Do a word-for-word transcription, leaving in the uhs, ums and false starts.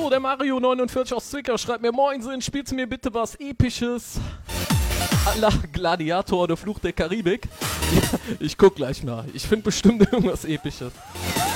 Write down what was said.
So, der Mario neunundvierzig aus Zwickau schreibt mir: Moinsen, spielst du mir bitte was Episches? A la Gladiator oder Fluch der Karibik? Ja, ich guck gleich mal. Ich finde bestimmt irgendwas Episches.